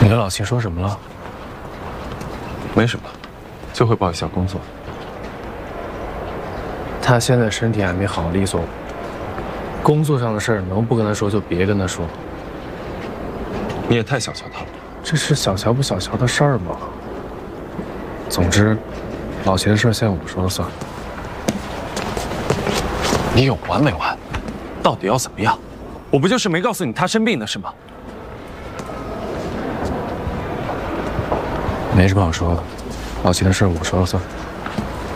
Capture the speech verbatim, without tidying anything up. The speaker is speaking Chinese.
你跟老秦说什么了？ 没什么，就汇报一下工作。 他现在身体还没好，利索。工作上的事儿能不跟他说就别跟他说。 你也太小瞧他了。 这是小瞧不小瞧的事儿吗？总之，老秦的事现在我说了算。 你有完没完？到底要怎么样？我不就是没告诉你他生病了是吗？ 没什么好说的，老秦的事我说了算。